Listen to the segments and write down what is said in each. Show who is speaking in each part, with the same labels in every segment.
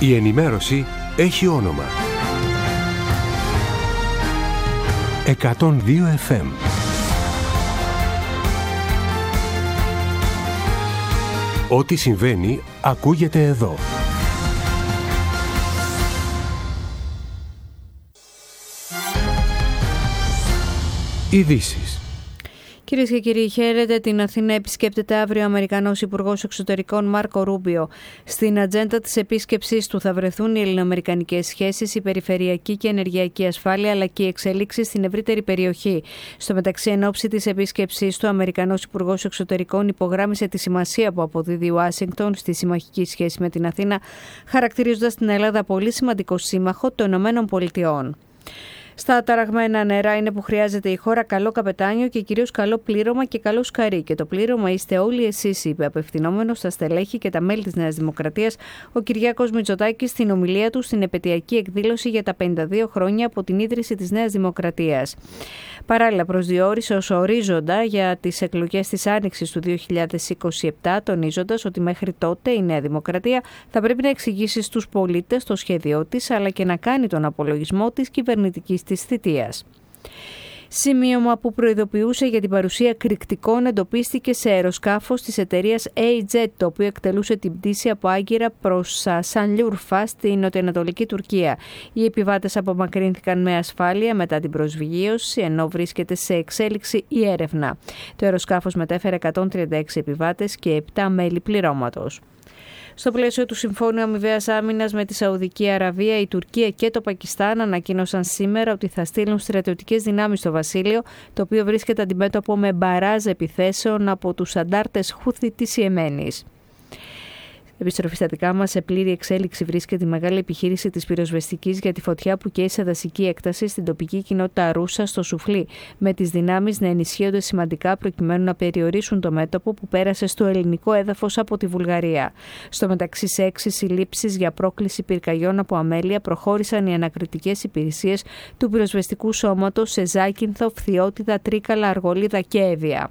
Speaker 1: Η ενημέρωση έχει όνομα. 102 FM. Ό,τι συμβαίνει ακούγεται εδώ. Ειδήσεις.
Speaker 2: Κυρίες και κύριοι, χαίρετε. Την Αθήνα επισκέπτεται αύριο ο Αμερικανός Υπουργός Εξωτερικών Μάρκο Ρούμπιο. Στην ατζέντα της επίσκεψής του θα βρεθούν οι ελληνοαμερικανικές σχέσεις, η περιφερειακή και ενεργειακή ασφάλεια, αλλά και οι εξελίξεις στην ευρύτερη περιοχή. Στο μεταξύ, εν ώψη της επίσκεψής του, ο Αμερικανός Υπουργός Εξωτερικών υπογράμμισε τη σημασία που αποδίδει η Ουάσιγκτον στη συμμαχική σχέση με την Αθήνα, χαρακτηρίζοντας την Ελλάδα πολύ σημαντικό σύμμαχο των ΗΠΑ. Στα ταραγμένα νερά είναι που χρειάζεται η χώρα καλό καπετάνιο και κυρίως καλό πλήρωμα και καλό σκαρί. Και το πλήρωμα είστε όλοι εσείς, είπε απευθυνόμενος στα στελέχη και τα μέλη της Νέας Δημοκρατίας ο Κυριάκος Μητσοτάκης στην ομιλία του στην επετειακή εκδήλωση για τα 52 χρόνια από την ίδρυση της Νέας Δημοκρατίας. Παράλληλα, προσδιορίσε ως ορίζοντα για τις εκλογές της Άνοιξης του 2027, τονίζοντας ότι μέχρι τότε η Νέα Δημοκρατία θα πρέπει να εξηγήσει στους πολίτες το σχέδιό της, αλλά και να κάνει τον απολογισμό της κυβερνητικής της θητείας. Σημείωμα που προειδοποιούσε για την παρουσία κρυκτικών εντοπίστηκε σε αεροσκάφος της εταιρείας AJ, το οποίο εκτελούσε την πτήση από Άγκυρα προς Σανλιούρφα στη νοτιοανατολική Τουρκία. Οι επιβάτες απομακρύνθηκαν με ασφάλεια μετά την προσβηγίωση, ενώ βρίσκεται σε εξέλιξη η έρευνα. Το αεροσκάφος μετέφερε 136 επιβάτες και 7 μέλη πληρώματος. Στο πλαίσιο του Συμφώνου Αμοιβαίας Άμυνας με τη Σαουδική Αραβία, η Τουρκία και το Πακιστάν ανακοίνωσαν σήμερα ότι θα στείλουν στρατιωτικές δυνάμεις στο βασίλειο, το οποίο βρίσκεται αντιμέτωπο με μπαράζ επιθέσεων από τους αντάρτες Χούθι της Ιεμένης. Επιστροφή στα δικά μας, σε πλήρη εξέλιξη βρίσκεται η μεγάλη επιχείρηση της πυροσβεστικής για τη φωτιά που καίει σε δασική έκταση στην τοπική κοινότητα Ρούσα στο Σουφλί, με τις δυνάμεις να ενισχύονται σημαντικά προκειμένου να περιορίσουν το μέτωπο που πέρασε στο ελληνικό έδαφος από τη Βουλγαρία. Στο μεταξύ, σε 6 συλλήψεις για πρόκληση πυρκαγιών από αμέλεια προχώρησαν οι ανακριτικές υπηρεσίες του πυροσβεστικού σώματος σε Ζάκυνθο, Φθιώτιδα, Τρίκαλα, Αργολίδα και Εύβοια.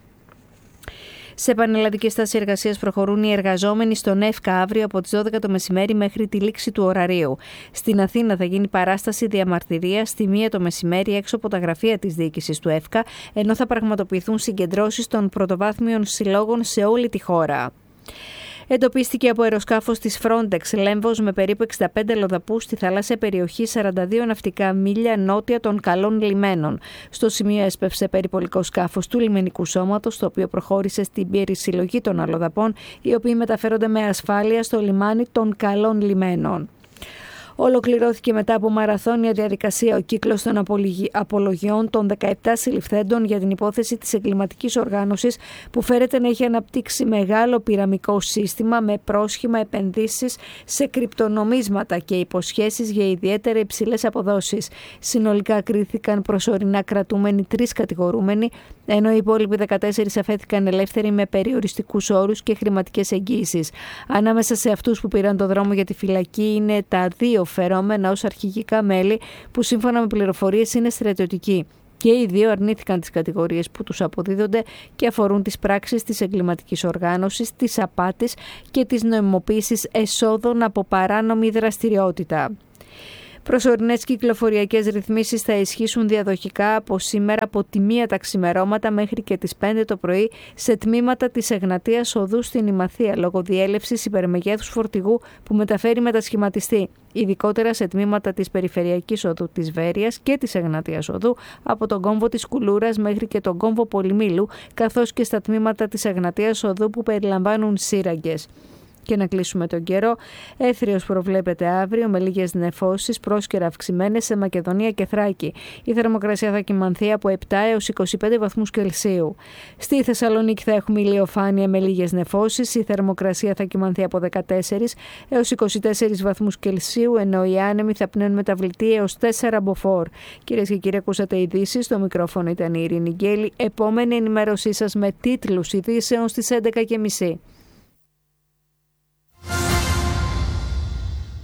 Speaker 2: Σε πανελλαδική στάση εργασίας προχωρούν οι εργαζόμενοι στον ΕΦΚΑ αύριο από τις 12 το μεσημέρι μέχρι τη λήξη του ωραρίου. Στην Αθήνα θα γίνει παράσταση διαμαρτυρίας στη 1 το μεσημέρι έξω από τα γραφεία της διοίκησης του ΕΦΚΑ, ενώ θα πραγματοποιηθούν συγκεντρώσεις των πρωτοβάθμιων συλλόγων σε όλη τη χώρα. Εντοπίστηκε από αεροσκάφος της Frontex Λέμβος με περίπου 65 λοδαπούς στη θαλάσσια περιοχή 42 ναυτικά μίλια νότια των καλών λιμένων. Στο σημείο έσπευσε περιπολικό σκάφος του λιμενικού σώματος, το οποίο προχώρησε στην περισυλλογή των αλλοδαπών, οι οποίοι μεταφέρονται με ασφάλεια στο λιμάνι των καλών λιμένων. Ολοκληρώθηκε μετά από μαραθώνια διαδικασία ο κύκλος των απολογιών των 17 συλληφθέντων για την υπόθεση της εγκληματικής οργάνωσης που φέρεται να έχει αναπτύξει μεγάλο πυραμικό σύστημα με πρόσχημα επενδύσεις σε κρυπτονομίσματα και υποσχέσεις για ιδιαίτερα υψηλές αποδόσεις. Συνολικά κρίθηκαν προσωρινά κρατούμενοι 3 κατηγορούμενοι, ενώ οι υπόλοιποι 14 αφέθηκαν ελεύθεροι με περιοριστικούς όρους και χρηματικές εγγύησεις. Ανάμεσα σε αυτούς που πήραν το δρόμο για τη φυλακή είναι τα 2 φερόμενα ως αρχηγικά μέλη που σύμφωνα με πληροφορίες είναι στρατιωτικοί. Και οι 2 αρνήθηκαν τις κατηγορίες που τους αποδίδονται και αφορούν τις πράξεις της εγκληματικής οργάνωσης, της απάτης και της νομιμοποίησης εσόδων από παράνομη δραστηριότητα. Προσωρινές κυκλοφοριακές ρυθμίσεις θα ισχύσουν διαδοχικά από σήμερα από τη 1 τα ξημερώματα μέχρι και τις 5 το πρωί σε τμήματα της Εγνατίας Οδού στην Ημαθία λόγω διέλευσης υπερμεγέθους φορτηγού που μεταφέρει μετασχηματιστή. Ειδικότερα σε τμήματα της Περιφερειακής Οδού της Βέρειας και της Εγνατίας Οδού από τον κόμβο της Κουλούρας μέχρι και τον κόμβο Πολυμήλου, καθώς και στα τμήματα της Εγνατίας Οδού που περιλαμβάνουν σύραγγες. Και να κλείσουμε τον καιρό. Έθριος προβλέπεται αύριο με λίγες νεφώσεις, πρόσκαιρα αυξημένες σε Μακεδονία και Θράκη. Η θερμοκρασία θα κυμανθεί από 7 έως 25 βαθμούς Κελσίου. Στη Θεσσαλονίκη θα έχουμε ηλιοφάνεια με λίγες νεφώσεις. Η θερμοκρασία θα κυμανθεί από 14 έως 24 βαθμούς Κελσίου, ενώ οι άνεμοι θα πνέουν μεταβλητή έως 4 μποφόρ. Κυρίες και κύριοι, ακούσατε ειδήσεις. Στο μικρόφωνο ήταν η Ειρήνη Γκέλη. Επόμενη ενημέρωσή σας με τίτλους ειδήσεων στις 11:30.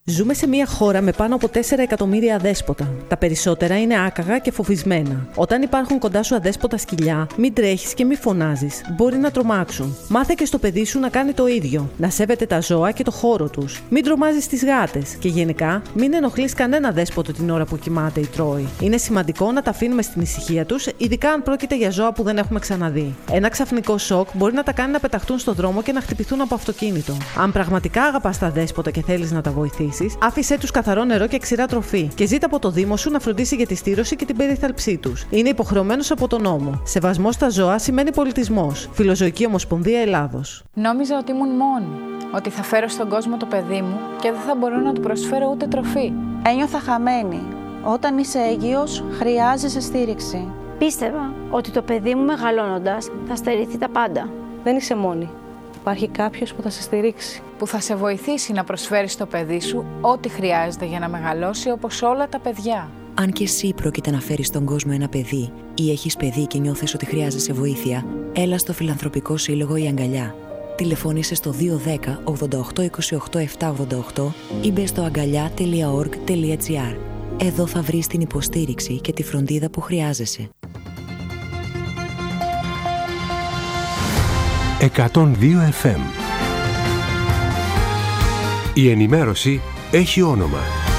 Speaker 3: Ζούμε σε μια χώρα με πάνω από 4 εκατομμύρια αδέσποτα. Τα περισσότερα είναι άκαγα και φοβισμένα. Όταν υπάρχουν κοντά σου αδέσποτα σκυλιά, μην τρέχεις και μην φωνάζεις. Μπορεί να τρομάξουν. Μάθε και στο παιδί σου να κάνει το ίδιο. Να σέβεται τα ζώα και το χώρο τους. Μην τρομάζεις τις γάτες. Και γενικά, μην ενοχλείς κανένα δέσποτο την ώρα που κοιμάται ή τρώει. Είναι σημαντικό να τα αφήνουμε στην ησυχία τους, ειδικά αν πρόκειται για ζώα που δεν έχουμε ξαναδεί. Ένα ξαφνικό σοκ μπορεί να τα κάνει να πεταχτούν στο δρόμο και να χτυπηθούν από αυτοκίνητο. Αν πραγματικά αγαπάς τα δέσποτα και θέλεις να τα βοηθήσεις, άφησέ τους καθαρό νερό και ξηρά τροφή και ζήτα από το Δήμο σου να φροντίσει για τη στήρωση και την περίθαλψή τους. Είναι υποχρεωμένος από τον νόμο. Σεβασμός στα ζώα σημαίνει πολιτισμός. Φιλοζωική Ομοσπονδία Ελλάδος.
Speaker 4: Νόμιζα ότι ήμουν μόνη. Ότι θα φέρω στον κόσμο το παιδί μου και δεν θα μπορώ να του προσφέρω ούτε τροφή.
Speaker 5: Ένιωθα χαμένη. Όταν είσαι έγκυος, χρειάζεσαι στήριξη.
Speaker 6: Πίστευα ότι το παιδί μου μεγαλώνοντας θα στερηθεί τα πάντα.
Speaker 7: Δεν είσαι μόνη. Υπάρχει κάποιος που θα σε στηρίξει.
Speaker 4: Που θα σε βοηθήσει να προσφέρεις στο παιδί σου ό,τι χρειάζεται για να μεγαλώσει όπως όλα τα παιδιά.
Speaker 8: Αν και εσύ πρόκειται να φέρεις στον κόσμο ένα παιδί ή έχεις παιδί και νιώθεις ότι χρειάζεσαι βοήθεια, έλα στο Φιλανθρωπικό Σύλλογο Η Αγκαλιά. Τηλεφώνησε στο 210 88 28 788 ή μπες στο aγκαλιά.org.gr. Εδώ θα βρεις την υποστήριξη και τη φροντίδα που χρειάζεσαι.
Speaker 1: 102 FM. Η ενημέρωση έχει όνομα.